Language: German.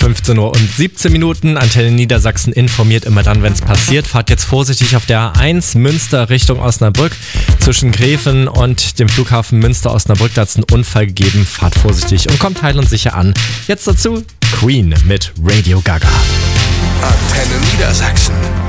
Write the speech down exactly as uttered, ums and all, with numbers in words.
fünfzehn Uhr und siebzehn Minuten. Antenne Niedersachsen informiert immer dann, wenn es passiert. Fahrt jetzt vorsichtig auf der A eins Münster Richtung Osnabrück. Zwischen Gräfen und dem Flughafen Münster-Osnabrück, da hat es einen Unfall gegeben. Fahrt vorsichtig und kommt heil und sicher an. Jetzt dazu Queen mit Radio Gaga. Antenne Niedersachsen.